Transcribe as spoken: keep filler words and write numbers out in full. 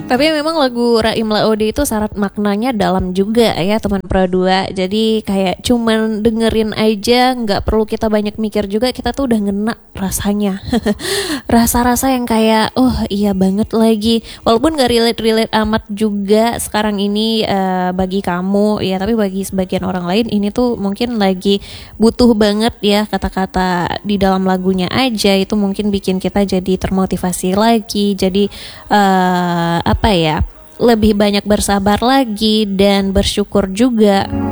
Tapi memang lagu Raim Laode itu syarat maknanya dalam juga ya teman Pro dua. Jadi kayak cuman dengerin aja, nggak perlu kita banyak mikir juga, kita tuh udah ngena rasanya. Rasa-rasa yang kayak oh iya banget lagi. Walaupun gak relate-relate amat juga sekarang ini uh, bagi kamu ya, tapi bagi sebagian orang lain ini tuh mungkin lagi butuh banget ya kata-kata di dalam lagunya aja, itu mungkin bikin kita jadi termotivasi lagi, jadi uh, apa ya, lebih banyak bersabar lagi dan bersyukur juga.